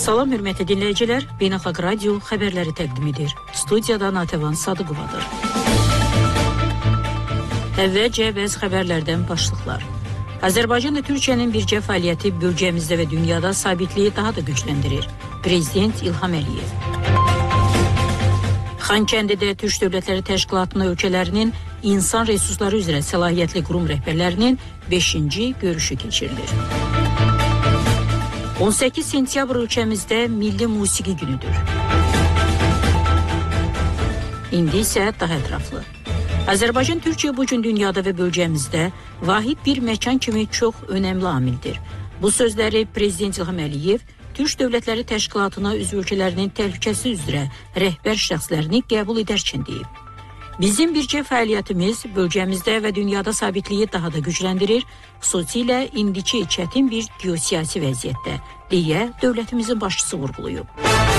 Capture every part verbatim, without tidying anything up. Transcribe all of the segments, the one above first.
Salam hörmətli dinləyicilər, Beynəlxalq Radio xəbərləri təqdim edir. Studiyada Natəvan Sadıqovadır. Əvvəlcə bəzi xəbərlərdən başlıqlar. Azərbaycan və Türkiyənin birgə fəaliyyəti bölgəmizdə və dünyada sabitliyi daha da gücləndirir. Prezident İlham Əliyev. Xankəndidə Türk Dövlətləri Təşkilatının ölkələrinin insan resursları üzrə səlahiyyətli qurum rəhbərlərinin beşinci görüşü keçirilir. on səkkiz sentyabr ölkəmizdə Milli Musiqi Günüdür. İndi isə daha ətraflı. Azərbaycan Türkiyə bu gün dünyada və bölgəmizdə vahid bir məkan kimi çox önəmli amildir. Bu sözləri Prezident İlham Əliyev Türk Dövlətləri Təşkilatına üzv ölkələrinin təhlükəsi üzrə rəhbər şəxslərini qəbul edərkən deyib. Bizim birgə fəaliyyətimiz bölgəmizdə və dünyada sabitliyi daha da gücləndirir, xüsusilə indiki çətin bir geosiyasi vəziyyətdə, deyə dövlətimizin başçısı vurğulayıb.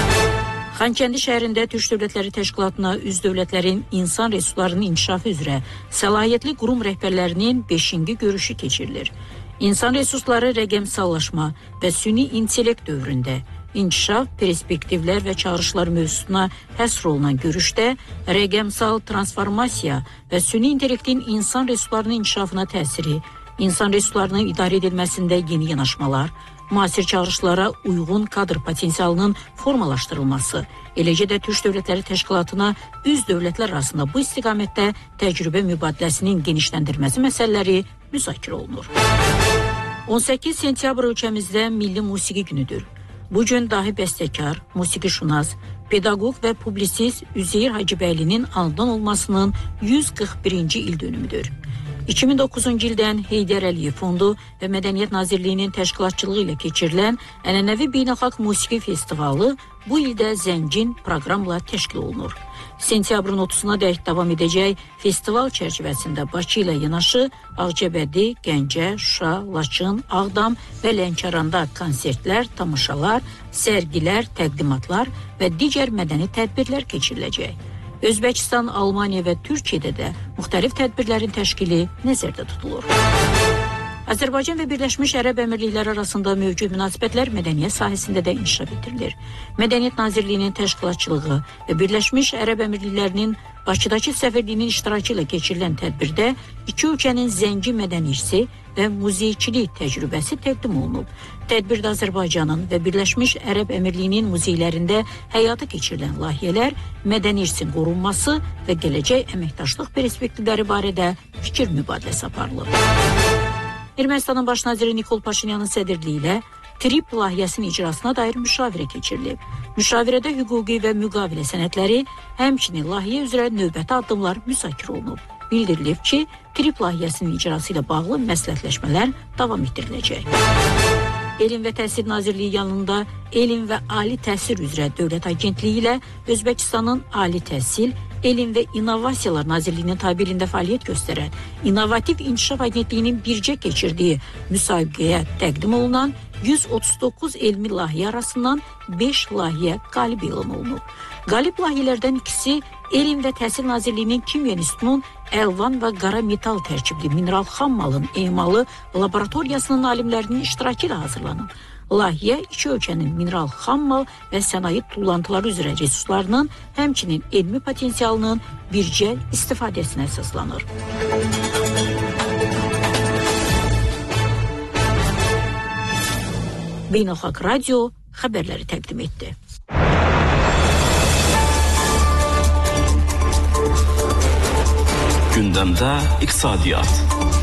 Xankəndi şəhərində Türk Dövlətləri Təşkilatına üzv dövlətlərin insan resurslarının inkişafı üzrə səlahiyyətli qurum rəhbərlərinin beşinci görüşü keçirilir. İnsan resursları rəqəmsallaşma və süni intellekt dövründə İnkişaf, perspektivlər və çağırışlar mövzusuna həsr olunan görüşdə rəqəmsal transformasiya və süni intellektin insan resurslarının inkişafına təsiri, insan resurslarının idarə edilməsində yeni yanaşmalar, müasir çağırışlara uyğun kadr potensialının formalaşdırılması, eləcə də Türk Dövlətləri Təşkilatına üzv dövlətlər arasında bu istiqamətdə təcrübə mübadiləsinin genişləndirməsi məsələləri müzakirə olunur. on səkkiz sentyabr ölkəmizdə Milli Musiqi Günüdür. Bu gün dahi bəstəkar, musiqişünas, pedaqoq və publisist Üzeyir Hacıbəylinin anadan olmasının yüz qırx birinci il dönümüdür. iki min doqquzuncu ildən Heydər Əliyev Fondu və Mədəniyyət Nazirliyinin təşkilatçılığı ilə keçirilən ənənəvi beynəlxalq musiqi festivalı bu ildə zəngin proqramla təşkil olunur. Sentyabrın otuzuna dək davam edəcək festival çərçivəsində Bakı ilə yanaşı Ağcabədi, Gəncə, Şuşa, Laçın, Ağdam və Lənkəranda konsertlər, tamaşalar, sərgilər, təqdimatlar və digər mədəni tədbirlər keçiriləcək. Özbəkistan, Almaniya və Türkiyədə də müxtəlif tədbirlərin təşkili nəzərdə tutulur. Azərbaycan və Birləşmiş Ərəb Əmirlikləri arasında mövcud münasibətlər mədəniyyət sahəsində də inkişaf etdirilir. Mədəniyyət Nazirliyinin təşkilatçılığı və Birləşmiş Ərəb Əmirliklərinin Bakıdakı səfirliyinin iştirakı ilə keçirilən tədbirdə iki ölkənin zəngin mədəni irsi və muzeyçilik təcrübəsi təqdim olunub. Tədbirdə Azərbaycanın və Birləşmiş Ərəb Əmirliyinin muzeylərində həyata keçirilən layihələr, mədəni irsin qorunması və gələcək əməkdaşlıq perspektivləri barədə fikir mübadiləsi aparılıb. Ermənistanın baş naziri Nikol Paşinyanın sədrliyi ilə TRIP layihəsinin icrasına dair müşavirə keçirilib. Müşavirədə hüquqi və müqavilə sənədləri, həmçinin layihə üzrə növbəti addımlar müzakirə olunub. Bildirilib ki, TRIP layihəsinin icrası ilə bağlı məsləhətləşmələr davam etdiriləcək. Elm və Təhsil Nazirliyi yanında Elm və Ali Təhsil üzrə Dövlət Agentliyi ilə Özbəkistanın Ali Təhsil, Elm və İnnovasiyalar Nazirliyinin tabeliyində fəaliyyət göstərən İnnovativ İnkişaf Agentliyinin birgə keçirdiyi müsabiqəyə təqdim olunan yüz otuz doqquz elmi layihə arasından beş layihə qalib elan olunub. Qalib layihələrdən ikisi Elm və Təhsil Nazirliyinin Kimya İnstitutunun əlvan və qara metal tərkibli mineral xammalın emalı laboratoriyasının alimlərinin iştirakı ilə hazırlanıb. Layihə iki ölkənin mineral xammal və sənaye tullantıları üzrə resurslarının, həmçinin elmi potensialının birgə istifadəsinə əsaslanır. Beynəlxalq Radio xəbərləri təqdim etdi. Gündəmdə iqtisadiyyat.